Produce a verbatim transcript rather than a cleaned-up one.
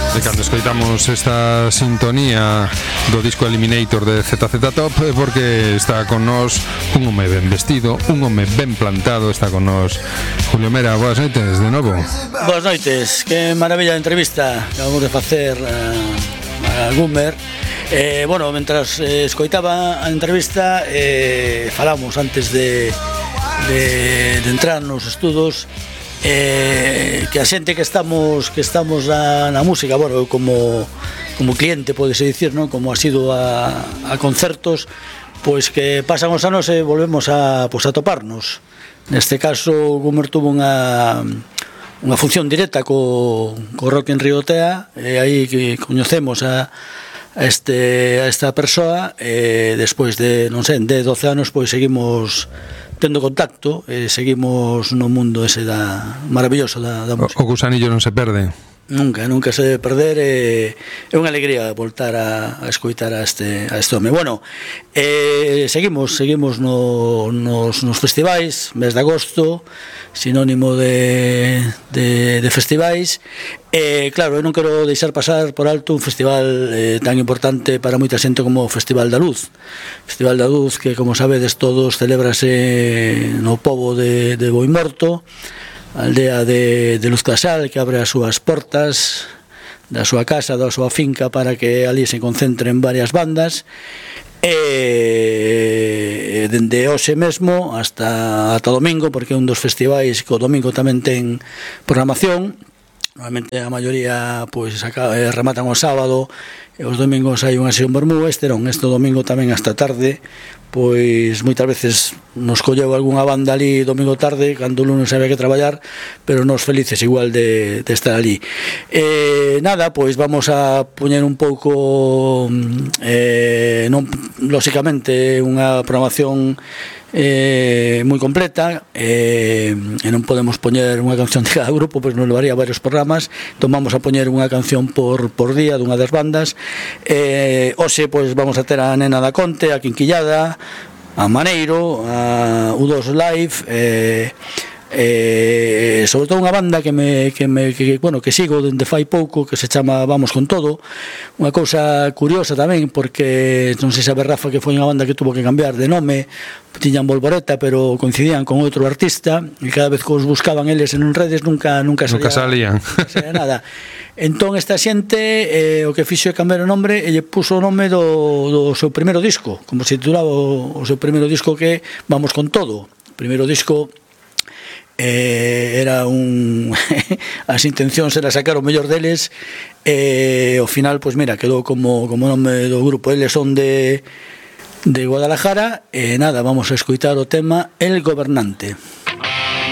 E cando escoitamos esta sintonía do disco Eliminator de Z Z Top é porque está con nós un home ben vestido, un home ben plantado. Está con nós Julio Mera. Boas noites de novo. Boas noites, que maravilla de entrevista que vamos de facer a, a Gumer. Eh, bueno, mentras eh, escoitaba a entrevista, eh, falamos antes de, de, de entrar nos estudos, eh, que a xente que estamos que estamos na, na música, bueno, como como cliente, podese dicir, non? Como ha sido a, a concertos, pois que pasan os anos e volvemos a, pois, a toparnos. Neste caso, Gumer tuvo unha unha función directa co, co Rock in Rio Tea, e aí que coñecemos a a este a esta persoa, e despois de, non sei, de doce anos, pois seguimos tendo contacto e seguimos no mundo ese da maravilloso da, da música. O gusanillo non se perde. Nunca, nunca se debe perder, e é unha alegría voltar a, a escoitar a este, a este home. Bueno, eh, seguimos, seguimos no, nos, nos festivais, mes de agosto, sinónimo de, de, de festivais. E, claro, eu non quero deixar pasar por alto un festival eh, tan importante para moita xente como o Festival da Luz. Festival da Luz que, como sabedes todos, celébrase no pobo de, de Boimorto, aldea de, de Luz Casal, que abre as súas portas da súa casa, da súa finca, para que ali se concentren varias bandas, e dende hoxe mesmo hasta, hasta domingo, porque é un dos festivais que o domingo tamén ten programación. Normalmente a maioría pois acaba, eh, rematan o sábado, e os domingos hai unha sesión vermú. Este non, este domingo tamén hasta tarde, pois moitas veces nos colleu algunha banda ali domingo tarde, cando o lunes había que traballar, pero nos felices igual de, de estar ali. Eh, nada, pois vamos a poñer un pouco, eh, non, lóxicamente, unha programación eh, moi completa, eh, e non podemos poñer unha canción de cada grupo, pois nos levaría varios programas. Entón vamos a poñer unha canción por, por día dunha das bandas. Eh, hoxe pois vamos a ter a Nena da Conte, a Quinquillada, a Maneiro, a U dos Live, eh, eh, sobre todo unha banda que me, que me que, bueno, que sigo dende fai pouco, que se chama Vamos con Todo. Unha cousa curiosa tamén, porque non sei se sabe Rafa que foi unha banda que tuvo que cambiar de nome, tiñan Volvoreta, pero coincidían con outro artista, e cada vez que os buscaban eles en redes nunca nunca salía, nunca salían, nunca salía nada. Entón esta xente eh, o que fixo é cambiar o nome e lle puso o nome do, do seu primeiro disco, como se titulaba o, o seu primeiro disco, que é Vamos con Todo. O primeiro disco eh, era un as intencións era sacar o mellor deles, e ao final, pois mira, quedou como, como nome do grupo. Eles son de de Guadalajara, e nada, vamos a escoitar o tema El Gobernante.